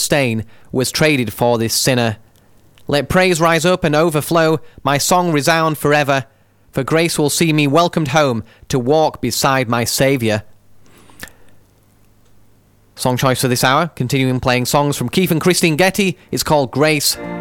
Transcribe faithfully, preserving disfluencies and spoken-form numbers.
stain was traded for this sinner. Let praise rise up and overflow, my song resound forever, for grace will see me welcomed home to walk beside my Saviour. Song choice for this hour, continuing playing songs from Keith and Christine Getty, is called Grace.